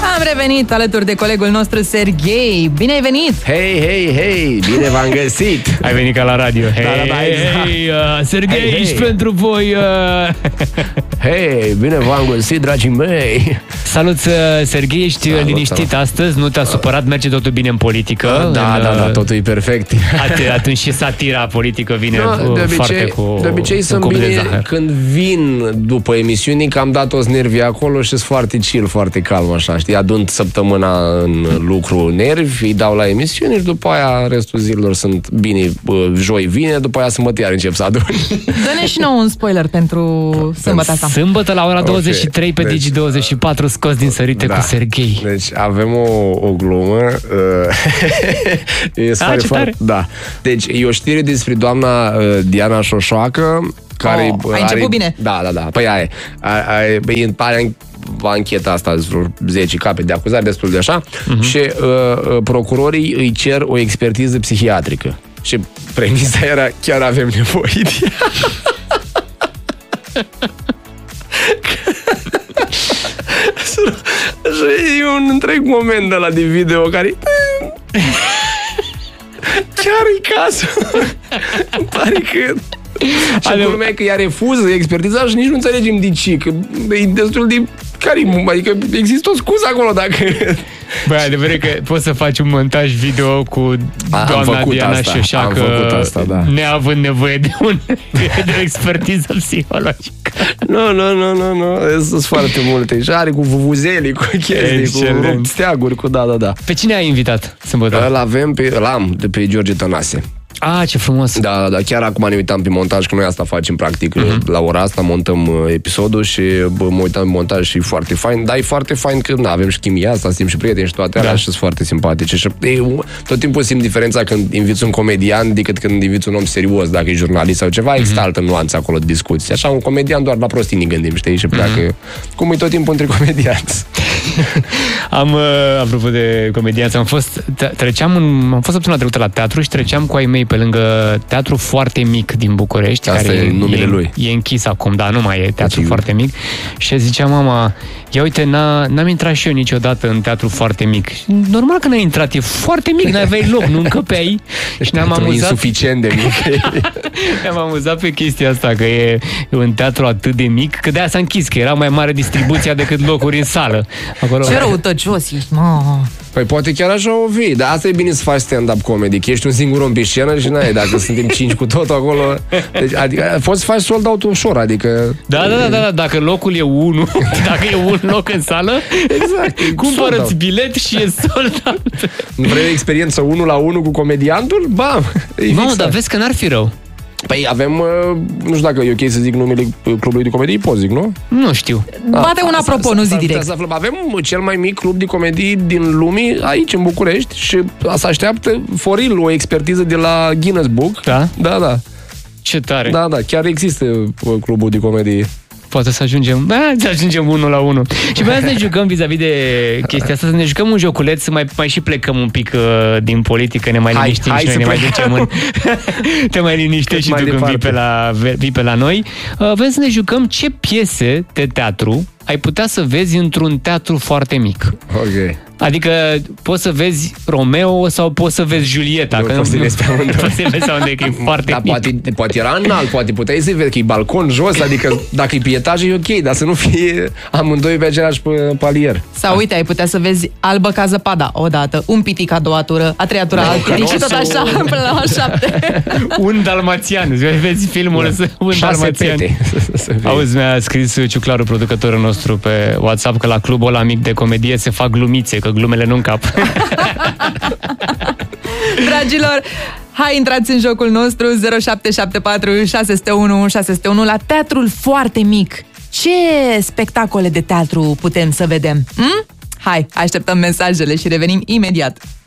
Am revenit alături de colegul nostru Serghei. Bine ai venit! Hei, bine v-am găsit! Ai venit ca la radio. Exact. Serghei, ești pentru voi. Hei, bine v-am găsit, dragii mei! Salut, Serghei, ești liniștit astăzi? Nu te-a supărat? Merge totul bine în politică? Da, totul e perfect. Atunci și satira politică vine foarte cu de obicei sunt bine când vin după emisiuni, că am dat toți nervii acolo și sunt foarte chill, foarte calm, așa, știi? Adun săptămâna în lucru nervi, îi dau la emisiuni și după aia restul zilelor sunt bine, joi vine, după aia sâmbătă iar încep să adun. Dă-ne și nou un spoiler pentru sâmbătă asta. Sâmbătă la ora 23 pe Digi24, scos din sărite cu Serghei. Deci avem o glumă. Ce tare! Da. Deci e o știre despre doamna Diana Șoșoacă, care ai început bine. Da. Păi are ancheta asta, vreo 10 cape de acuzare, destul de așa, și procurorii îi cer o expertiză psihiatrică. Și premisa era, chiar avem nevoie de ea. Și e un întreg moment de la din video care chiar e cazul. Îmi pare că și culmea că ea refuză expertiza și nici nu înțelegem de ce, că e destul de adică există o scuză acolo dacă... Băi, adevărat că poți să faci un montaj video cu doamna Diana Șoșoacă neavând nevoie de o expertiză psihologică. Nu, sunt foarte multe. Și are cu vuvuzeli, cu chestii, cu rupt steaguri, cu da. Pe cine ai invitat sâmbătă? L-am pe George Tănase. Ce frumos! Da, chiar acum ne uitam pe montaj, că noi asta facem practic, la ora asta montăm episodul și mă uitam pe montaj și e foarte fain, dar e foarte fain că avem și chimia asta, simt și prieteni și toate alea și sunt foarte simpatice și tot timpul simt diferența când inviți un comedian decât când inviți un om serios, dacă e jurnalist sau ceva, există altă nuanță acolo de discuții. Așa, un comedian doar la prostii ne gândim, știi, și pleacă, cum e tot timpul între comedianți. Apropo de comedianți, am fost săptămâna trecută la teatru și treceam cu ai mei pe lângă teatru foarte mic din București. Asta care e numele lui. E închis acum, dar nu mai e teatru foarte mic. Și zicea mama, ia uite, n-am intrat și eu niciodată în teatru foarte mic. Normal că n-ai intrat, e foarte mic, n-aveai loc, nu încăpeai. Și ne-am amuzat. Insuficient de mic. Ne-am amuzat pe chestia asta, că e un teatru atât de mic, că de-aia s-a închis, că era mai mare distribuția decât locuri în sală. Acolo... Ce răutăcios ești, mă! Păi poate chiar așa o vii, dar asta e bine să faci stand-up comedy, că ești un singur om pe scenă și n-ai, dacă suntem 5 cu tot acolo, deci, adică poți să faci sold out ușor, adică... Da, dacă locul e 1, dacă e un loc în sală, exact, cumpără-ți bilet și e sold out. Nu vrei experiență 1 la 1 cu comediantul? Bam! Nu, dar vezi că n-ar fi rău. Păi avem, nu știu dacă e ok să zic numele clubului de comedie, pot zic, nu? Nu știu. Bate un apropo, nu zi direct. Avem cel mai mic club de comedie din lume aici, în București, și se așteaptă foril o expertiză de la Guinness Book. Da? Da. Ce tare. Da, chiar există clubul de comedie. Poate să ajungem 1 la 1. Și vreau să ne jucăm vis-a-vis de chestia asta, să ne jucăm un joculeț, să mai și plecăm un pic din politică, ne mai liniștim și noi ne mai ducem în... Te mai liniștești și tu când vii pe la noi. Vrem să ne jucăm ce piese de teatru ai putea să vezi într-un teatru foarte mic. Ok. Adică poți să vezi Romeo sau poți să vezi Julieta. Nu poți să vezi pe amândoi. Poți să vezi unde, că e foarte mic. Poate era înalt, poate puteai să vezi că e balcon jos, adică dacă e pe etaj e ok, dar să nu fie amândoi pe același palier. Sau uite, ai putea să vezi Albă ca zăpada odată, un pitic a doua tură, a treia tură alt pitic și tot așa până la 7. Un dalmațian, vezi filmul Un dalmațian. Auzi, mi-a scris Ciuclaru, producătorul nostru, pe WhatsApp că la clubul ăla mic de comedie se fac glumițe, că glumele nu încap. Dragilor, hai, intrați în jocul nostru 0774 601 601 la Teatrul Foarte Mic. Ce spectacole de teatru putem să vedem? Hai, așteptăm mesajele și revenim imediat.